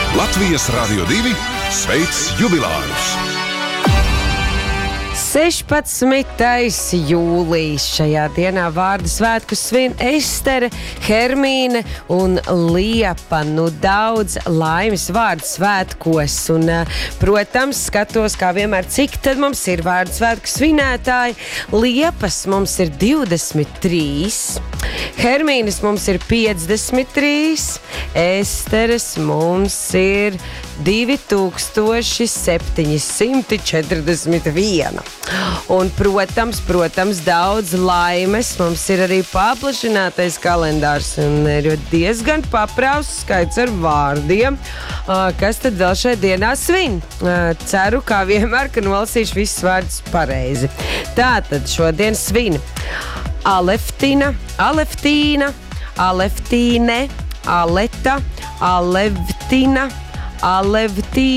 Latvijas Radio 2 sveic jubilārus! 16. jūlijs. Šajā dienā vārdu svētkus svin Estere, Hermīne un Liepa. Daudz laimes vārdu svētkos. Un, protams, skatos, kā vienmēr, cik tad mums ir vārdu svētku svinētāji. Liepas mums ir 23, Hermīnes mums ir 53, Esteres mums ir 2741. Un, protams, daudz laimes. Mums ir arī paplašinātais kalendārs un ir diezgan paprausts skaits ar vārdiem, kas tad vēl šai dienā svin. Ceru, kā vienmēr, ka nolasīšu visus vārdus pareizi. Tātad šodien svin Aleftina, Aleftīna, Aleftīne, Aleta, Alevtina, Alevtīna.